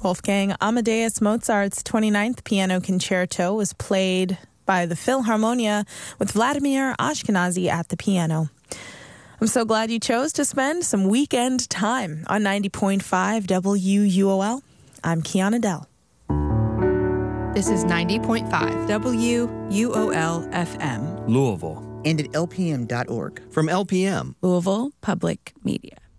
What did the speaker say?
Wolfgang Amadeus Mozart's 29th Piano Concerto was played by the Philharmonia with Vladimir Ashkenazy at the piano. I'm so glad you chose to spend some weekend time on 90.5 WUOL. I'm Kiana Dell. This is 90.5 WUOL FM. Louisville. And at lpm.org. From LPM. Louisville Public Media.